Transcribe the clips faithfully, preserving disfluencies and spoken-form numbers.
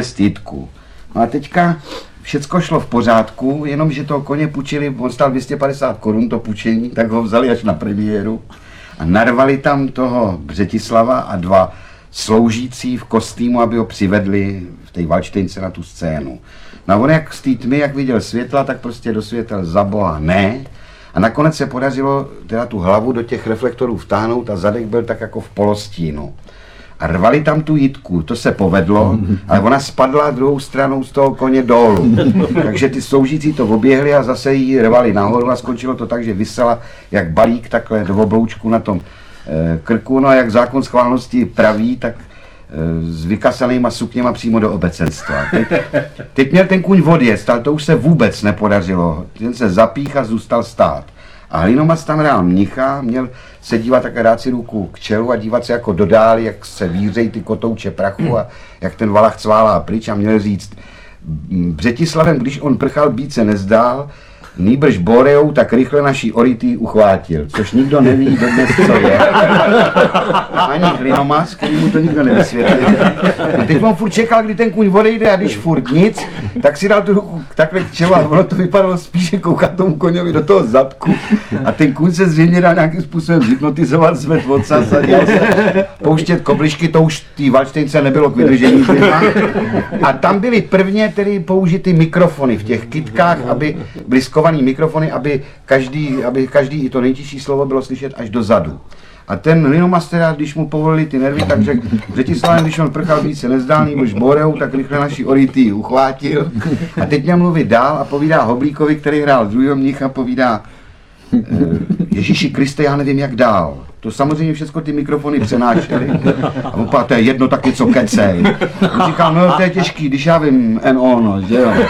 nést Jitku. No a teďka všecko šlo v pořádku, jenomže toho koně půjčili, on stál dvě stě padesát korun to půjčení, tak ho vzali až na premiéru a narvali tam toho Břetislava a dva sloužící v kostýmu, aby ho přivedli v té Valštejnce na tu scénu. No a on jak z té tmy, jak viděl světla, tak prostě do světel za boha ne. A nakonec se podařilo teda tu hlavu do těch reflektorů vtáhnout a zadek byl tak jako v polostínu. A rvali tam tu Jitku, to se povedlo, ale ona spadla druhou stranou z toho koně dolů. Takže ty sloužící to oběhli a zase jí rvali nahoru a skončilo to tak, že visela jak balík takhle do obloučku na tom e, krku. No a jak zákon schválnosti praví, tak e, s vykasanýma sukněma přímo do obecenstva. Teď, teď měl ten kůň odjezd, ale to už se vůbec nepodařilo. Ten se zapích a zůstal stát. A Hlinomas tam hrál mnicha, měl se dívat také, dát si ruku k čelu a dívat se jako dodáli, jak se vířejí ty kotouče prachu a jak ten valach cválá pryč a měl říct, Břetislavem, když on prchal, být se nezdál, nýbrž Boreou tak rychle naší Orytý uchvátil, což nikdo neví dodnes, co je. Ani Hlinomas, který mu to nikdo nevysvětlil. A teď on furt čekal, kdy ten kůň odejde a když furt nic, tak si dal tu ruku takhle k čelu a ono to vypadalo spíše koukat tomu koňovi do toho zadku. A ten kůň se zřejmě dal nějakým způsobem hypnotizovat, zved odsaz a dělal se pouštět koblišky, to už tý Valštejnce nebylo k vydržení zima. A tam byly prvně tedy použity mikrofony v těch kytkách, aby byly skovaný mikrofony, aby každý, aby každý i to nejtěžší slovo bylo slyšet až dozadu. A ten Hlinomas teda, když mu povolili ty nervy, tak řekl, Břetislavem, když on prchal, víc se nezdál, nýbrž Boreou, tak rychle naší Orytý uchvátil. A teď měl mluvit dál a povídá Hoblíkovi, který hrál druhého mnicha, povídá Ježíši Kriste, já nevím jak dál. To samozřejmě všechno ty mikrofony přenášely. A on to je jedno taky, co kecej. On říkal, no to je těžký, když já vím en ono, že jo.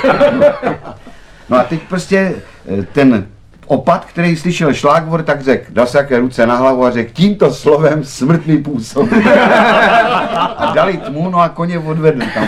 No a teď prostě ten opat, který slyšel šlágvor, tak řekl, dal se jaké ruce na hlavu a řekl, tímto slovem smrt mi působí. A dali tmu, no a koně odvedli tam.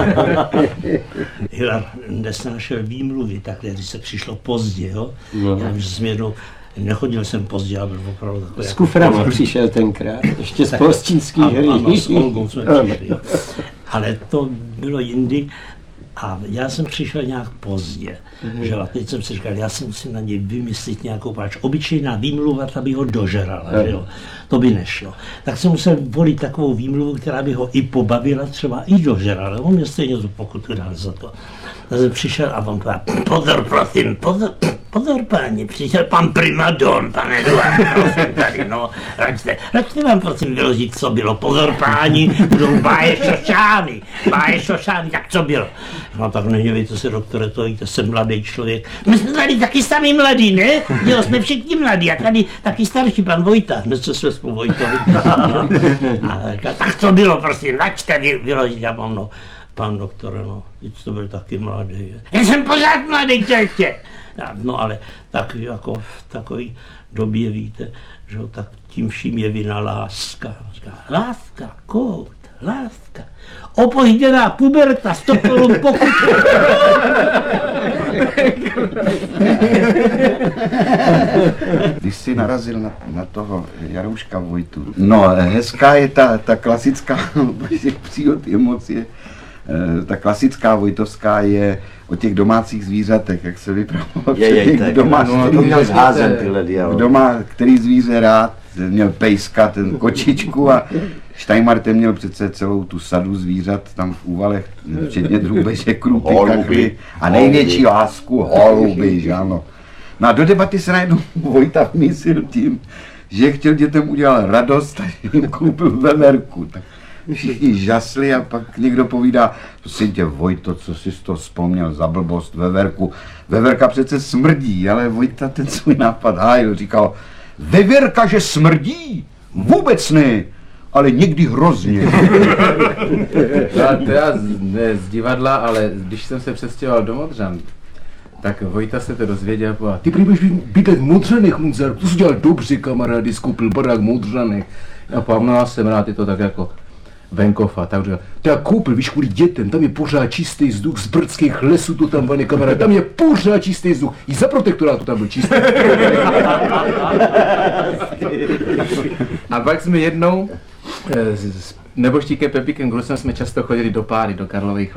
Hilar nesnášel výmluvy, takhle, když se přišlo pozdě, jo. No. Já už jsem jednou, nechodil jsem pozdě, ale byl opravdu takový. S kufrem jako přišel tenkrát, ještě z polostínský hry. Ano, s Olgou jsme přišli, jo. Ale to bylo jindy. A já jsem přišel nějak pozdě, mm. že a teď jsem si říkal, já si musím na něj vymyslet nějakou páč. Obyčejná výmluva, ta by ho dožrala, mm. že jo, to by nešlo. Tak jsem musel volit takovou výmluvu, která by ho i pobavila, třeba i dožrala, on mě stejně tu pokutu dal za to. Tak jsem přišel a on povedal, pozor prosím, pozor, pozor páni, přišel pan primadon, pane Eduard, prosím tady, no, račte, račte vám prosím vyložit, co bylo, pozor páni, budou báje šošány, báje šošány, tak co bylo? No tak nedělejte se, doktore, to víte, jsem mladý člověk. My jsme tady taky sami mladí, ne? Jo, jsme všichni mladí a tady taky starší pan Vojta, dnes se jsme spolu Vojtovi. A tak co bylo, prosím, račte vyložit, já mám, no. Pan doktor, no, teď to byl taky mladý. Já jsem pořád mladý, co ještě? No ale tak jako v takové době víte, že tak tím vším je vina láska. Říká, láska, kout, láska. Opožděná puberta, sto korun pokud. Když jsi narazil na, na toho Jarouška Vojtu, no hezká je ta, ta klasická příhod emocie. Ta klasická vojtovská je o těch domácích zvířatech, jak se vypravoval všech doma, no, to měl zházen tyhle dialogy. Doma, který zvíře rád, měl pejska, ten kočičku a Steinmarten měl přece celou tu sadu zvířat tam v úvalech, včetně drůbeže, krupy, kakvy a největší lásku holuby, že ano. No a do debaty se najednou Vojta vmísil tím, že chtěl dětem udělat radost a jim koupil veverku. Tak všichni žasli a pak někdo povídá, prosím tě Vojto, co jsi to vzpomněl za blbost, veverku. Veverka přece smrdí, ale Vojta ten svůj nápad hájil, říkal, veverka, že smrdí? Vůbec ne, ale někdy hrozně. Já teda ne z divadla, ale když jsem se přestěhoval do Modřan, tak Vojta se to dozvěděl a povedal, ty budeš bydlet v Modřanech, Munzar, to jsi dělal dobře, kamarády, skoupil barák v Modřanech. Já povedal, no já jsem rád, je to tak jako venkov a tak říkal, to já koupil, víš, kvůli dětem, tam je pořád čistý vzduch, z brdských lesů to tam vane, kamarád, tam je pořád čistý vzduch, i za protektorátu tam byl čistý. A pak jsme jednou s neboštíkem Pepíkem Grusem jsme často chodili do Páry, do Karlových